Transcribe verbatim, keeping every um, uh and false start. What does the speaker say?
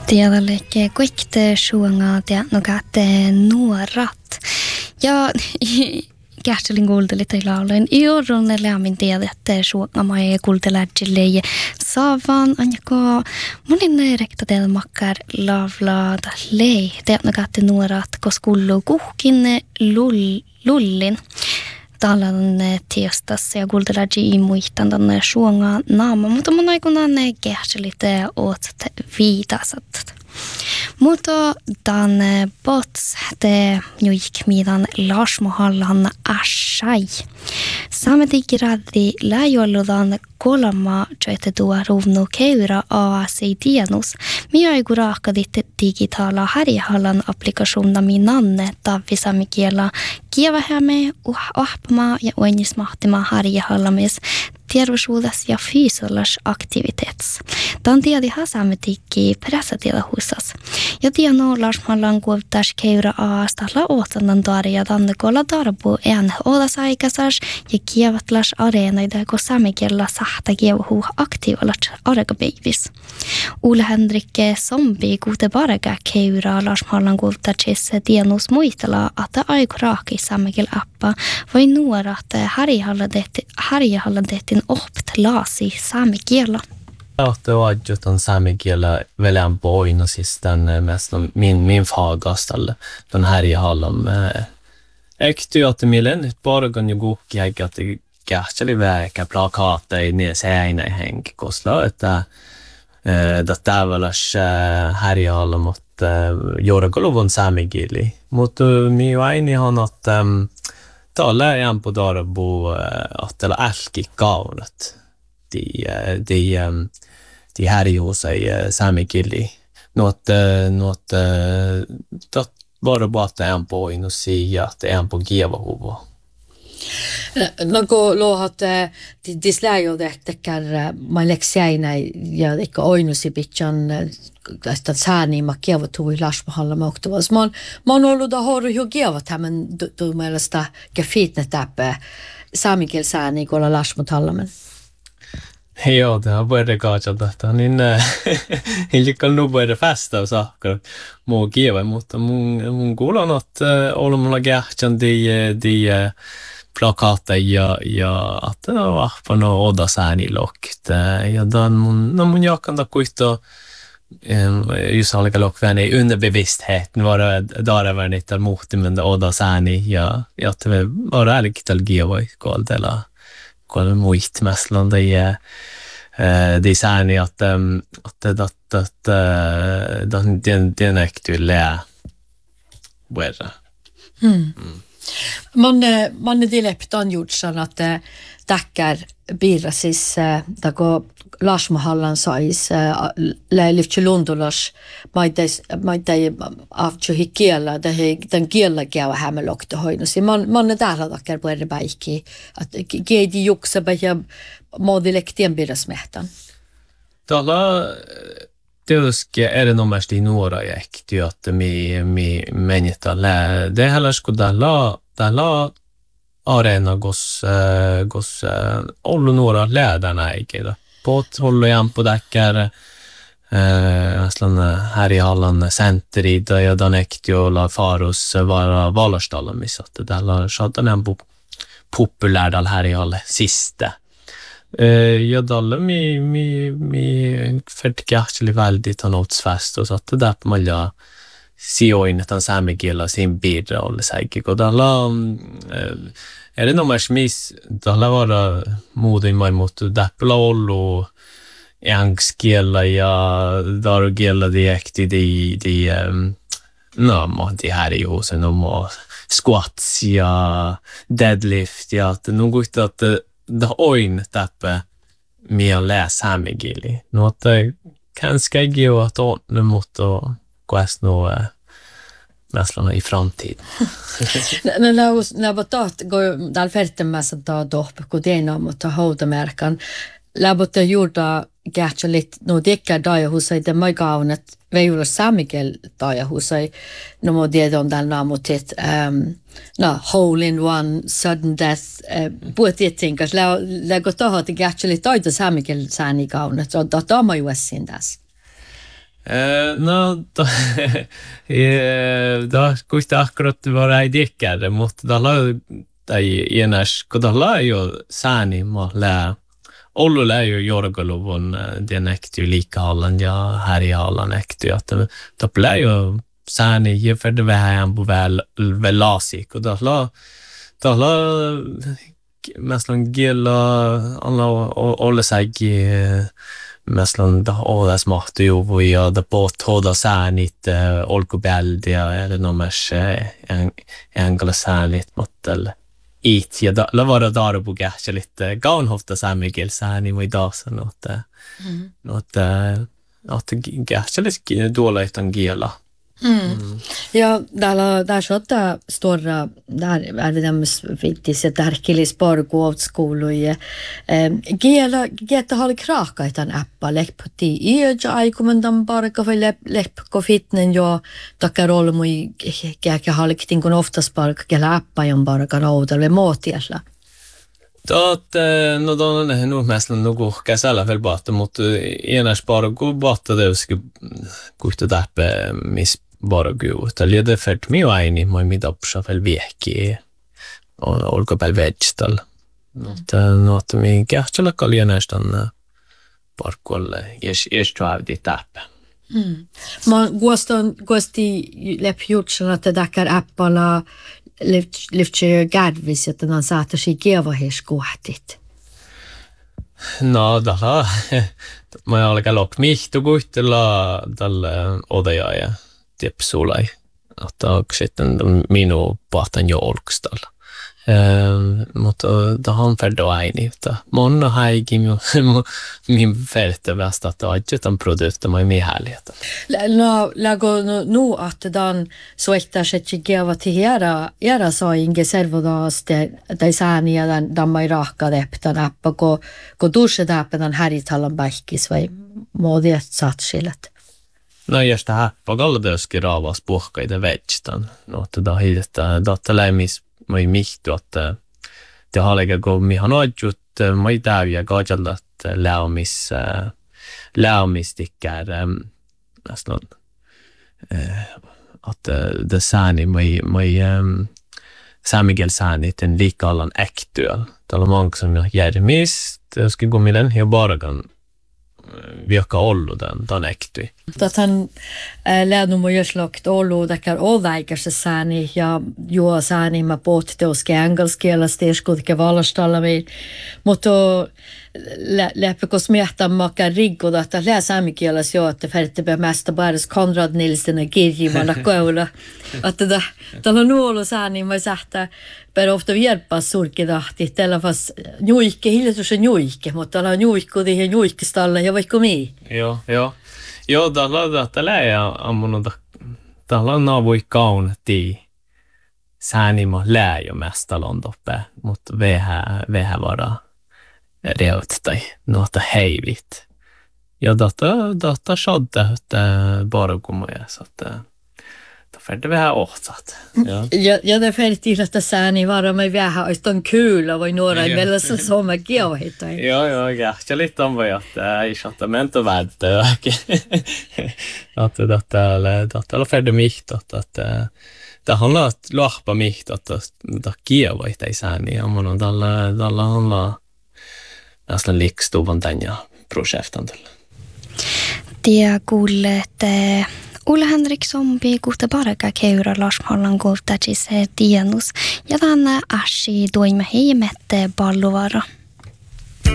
Tiedälleke kuikte suunga ja nogate nuorat. Ja kähtelin kuulteli teillä olen iorun lämmin tiedätte suunga mai kuulteläjille saavan anjako monin rekta teillä makkar lavla lei ja nogate nuorat koskullu kuhkin lull lullin. Tällainen tiestassa ja kuultelaji i muistan tänne suunga naama, mutta mun aikunan ne kähtelite oot viitasat. Mutta tänne bots te juikmidan Larsmohallan ashai. Sametikiradi läjolludan kolma joite tuo ruvnu keura aasi tienus. Mia ei kuraakadit digitala harjahallan applikationda minanne tavvisamikiela kievahäme ahpama ja uenismahtima harjahallamis terveyshuudas ja fyysollas aktivitets. Tämän tiedi hasametikki pressatiedahusas. Ja tieno Larsmohallan kuultas keura aastalla ootannan tarja tänne kolla tarbu en odasaikasas ja kievatlas areenaida kun samikielä sahta kievahu aktiivalat argabeibis. Ole Henrikke Zombi kuute barga keura Larsmohallan kuultas tienus muistella, että aikuraaki samikiel appa vai nuorat harjahallan tehtiin opt laasi samikielä. Att jag den samikielä velän poina siis den mest min min fagastalle den här i hallam ekty att milen ett bara kan ju gå jag att det kähteli väkä plakaata i ne seinä henki kosla että det tavallas här i hallam mot jorgolovon samikieli mutta mi aini han att tala igen på darbo att det älki kaunat de de de här ju sig samikieli något något dat bara bara att en på in och se att det är en på Gevahovo. Nago lohat de släjo det tekar man läxäina ja eikä oinusi bitchan että sääni ma Gevahovo i Larsmohalla moktavas man man ollut da har ju Gevat men du melasta gefitne tappe samikiel sääni kolla Larsmohalla men Joo, det har börjat kaatsa tästä, niin hiljakkaan nu börjat festa och saker må giva mutta mun mun kuulan att olla mulla kähtän de de plakata ja ja att det var på no oda sääni lokt ja dan mun no mun jakan da kuito just alika lokvän i underbevisstheten var det där var inte mot men det oda sääni ja ja det var ärligt att giva kol dela kol muist mäslan det Uh, det är ni att um, att att att uh, den den den aktuella where mm. mm. man man är dileptan gjort så att det tackar birasis där går Larsmohallan sais lä livchelondolas maitais maitai afchu hikiela det he den kiela käva hämelokta hoinosi man man där tackar på det baiki att gedi juksa bäja modelektien birasmehtan. Tällä tietysti erinomaisesti nuora jäkti, että mi mi menitä lä. Det heller skulle tällä tällä arena gos gos ollu nuora lädarna eikä. Pot hållu igen på dackar eh aslan här i Halland centeri där jag dan äkti och faros vara Valarsdalen miss att det där shatan en populär dal här i Halle sista. Eh jag dalle mi mi mi färdigkähteli väldigt anotsfest och så att det där på malja sioin att han samikielä sin bidra olla säkki kun dalla är det nog mest mis dalla vara modin mai mot dappla ollu engskiela ja dargiela diekti di di no mo di här i husen och mo squats ja deadlift ja att nog ut att det oin tappe mer läs samigili något kanske gå att ordna mot och quest no nästan i framtid. När när när batat går dal färten med så då då på det namn mot att hålla märkan. Läbota gjorda gärtligt no dekka daja husai det mig gavnet veula samigel daja husai no mo det on dal namn till ehm no hole in one sudden death but det tänkas lä lä gott att det gärtligt daja samigel sani gavnet så då då mig was sin das. No, da, da skulle akkurat være ei dikker, mutta da la ei enäs, kun da la jo sääni ma lää. Ollu lää jo jorgaluvun, det näkty liikahallan ja härjahallan näkty, että da lää jo sääni jäfärde vähän på väl väl lasik, och da la da la meslan gilla alla olla sig meslan da odas mahtu ju ja da på toda sänit olkobäldia eller nomers en engla sänit motel it ja da la vara där på gäscha lite gaunhofta samigel säni med idag så något något att gäscha lite dåligt angela. Mm. Mm. Ja, täällä tässä on tämä stora, där är det däms vittis ja tärkelis parkoutskouluja. Giela geta hal kraka itan appa lepti iöja aikumendan parka vai lep lepko fitnen jo takar olmui käkä halktin kun oftast parka kela appa jon parka raudelle mootiasla. Tot no don no meslan no go käsala väl bara mot enäs bara go bara det ska kusta täppe mis bara gå ut. Eller det färt mig aini moi midapsa väl veki och olko pel vegetal. Mutta något mi kähtsala kalja nästan parkolle jes jes traavdi täppe. Mm. Man guoston guosti lep jutsan att det där appala lyfter gärvis att den satte sig geva hes kohtit. No, dalla ma alga lok mihtu kuhtella tällä odaja tipsulai. Että sitten minu pahtan jo olkstalla. Eh, mutta da han färdo aini, että monna haigi min fältä vasta att adjutan produkter mai mi härlighet. No, lago no nu att dan så ekta sätt geva till hera era så inge servodas det det sani den dan mai raka deptan appa ko ko dusche dapen den här i talan backis vai modiet satsilet. No jos tämä pagalledöski raavas puhkaita vegstan. No että da hiiltä datalämis mai mihtu, että te halega go mihan adjut mai täyjä gajallat läomis läomistikkär nästan att det sani mai mai samigel sani den likallan aktuell. Det är många som gör mist, det ska gå med den här bara kan virka ollu den den äktui. Att han lärdom och görslagt ollu dakar oväikässä sääni ja juo sääni mä pohti teoske engelskielä steeskuutike valastalla me mutta läppekos miehtä makka riggo että lää saamikielä jo että färtte mesta bara Konrad Nilsson och Girjimalla koula att det där nuolo sääni mä sähtä per ofta hjälpa surkedahti tällä fast juikke hiljatus on juikke mutta la juikko det juikkestalla ja vaikka mi. Joo, joo. Joo, tällä tällä ja ammunut tällä naavui kaunti säänimo lää jo mesta londoppe, mutta vähä vähä vara reuttai noita heivit. Ja data data shodda että bara kumoja så att då färde vähän ohtsat. Ja ja ja det färdigt att sääni vara med vähä ostan kul vai nuora i melassa som jag gör. Joo, joo, ja se lite om vad att i chatamento värde. Att det där data färde miht att att det handlar att lahpa miht att det ger vad det sääni ja man dalla dalla handla nästan likstuvan tänja projekten. Det kuulet Ulla Henriksson bi kuhta paraka keura lasmallan kohta se tienus ja tänne ashi toime heimette palluvara.